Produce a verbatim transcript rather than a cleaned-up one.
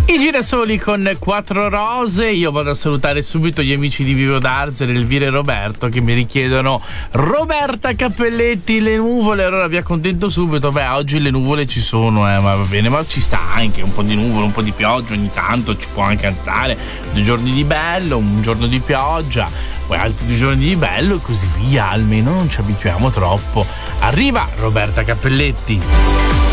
I girasoli con quattro rose. Io vado a salutare subito gli amici di Vivo d'Arzere, Elvira e Roberto, che mi richiedono: Roberta Cappelletti, le nuvole. Allora vi accontento subito. Beh, oggi le nuvole ci sono, eh, ma va bene, ma ci sta anche un po' di nuvole, un po' di pioggia ogni tanto, ci può anche andare. Due giorni di bello, un giorno di pioggia, poi altri due giorni di bello e così via. Almeno non ci abituiamo troppo. Arriva Roberta Cappelletti.